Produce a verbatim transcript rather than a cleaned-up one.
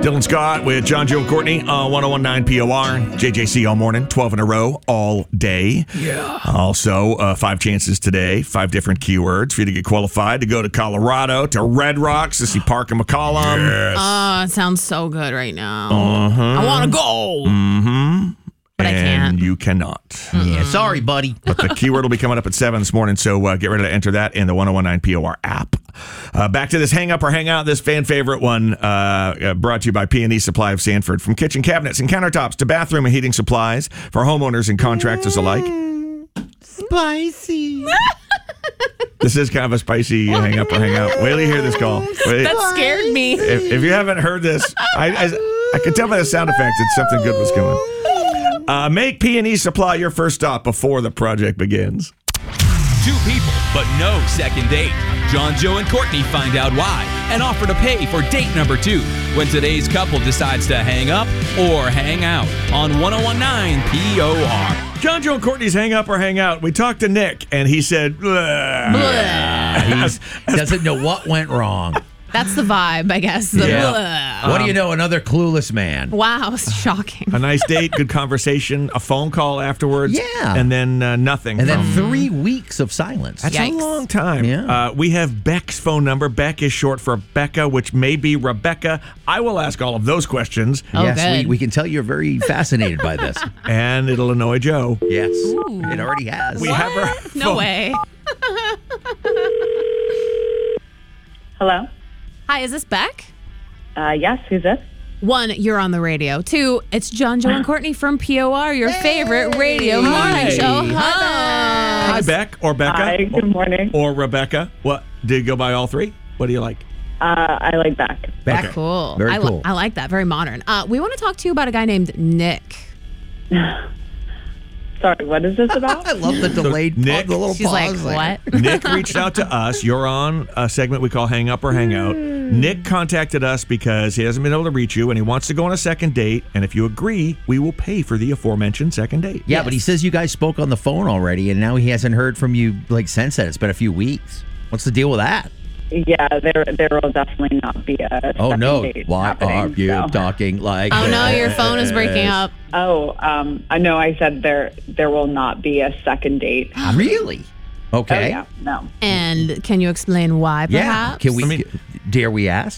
Dylan Scott with John, Joe, and Courtney on one oh one point nine P O R. J J C all morning, twelve in a row, all day. Yeah. Also, uh, five chances today, five different keywords for you to get qualified to go to Colorado, to Red Rocks, to see Parker McCollum. Yes. Oh, it sounds so good right now. Uh-huh. I want to go. Mm-hmm. But I and can't. you cannot. Yeah, sorry, buddy. But the keyword will be coming up at seven this morning, so uh, get ready to enter that in the one oh one point nine P O R app. Uh, back to this hang up or hang out, this fan favorite one uh, uh, brought to you by P and E Supply of Sanford. From kitchen cabinets and countertops to bathroom and heating supplies for homeowners and contractors alike. Spicy. This is kind of a spicy hang up or hang out. Wait till you hear this call. Wait. That scared me. If, if you haven't heard this, I, I, I could tell by the sound effect that something good was coming. Uh, make P and E Supply your first stop before the project begins. Two people, but no second date. John, Joe, and Courtney find out why and offer to pay for date number two when today's couple decides to hang up or hang out on one oh one point nine P O R. John, Joe, and Courtney's hang up or hang out. We talked to Nick, and he said, "Bleh." He doesn't know what went wrong. That's the vibe, I guess. The Yeah. blah. What do you know? Another clueless man. Wow, shocking. A nice date, good conversation, a phone call afterwards. Yeah. And then uh, nothing. And then from- three weeks of silence. That's Yikes. a long time. Yeah. Uh, we have Beck's phone number. Beck is short for Becca, which may be Rebecca. I will ask all of those questions, Oh, yes, we, good. we can tell you're very fascinated by this. and it'll annoy Joe. Yes, it already has. We have her. No phone- way. Hello? Hi, is this Beck? Uh, yes, who's this? One, you're on the radio. Two, it's John, Joe, and Courtney from P O R, your favorite radio morning show. Hi, host. Beck or Becca. Hi, good morning. Or Rebecca. What? Did you go by all three? What do you like? Uh, I like back. Back. Okay. Cool. Very I, li- cool. I like that. Very modern. Uh, we want to talk to you about a guy named Nick. Sorry, what is this about? I love the delayed Nick- pause, the little She's like, pause there. what? Nick reached out to us. You're on a segment we call Hang Up or Hang Out. Nick contacted us because he hasn't been able to reach you and he wants to go on a second date. And if you agree, we will pay for the aforementioned second date. Yeah, Yes. but he says you guys spoke on the phone already, and now he hasn't heard from you like since then. It's been a few weeks. What's the deal with that? Yeah, there there will definitely not be a Oh second no! date Why happening, are you so. talking like? Oh, no, your phone is breaking this? up. Oh, um, I know I said there there will not be a second date. Really? Oh, Okay. yeah, no. And can you explain why, Yeah. perhaps? Can we? I mean- dare we ask?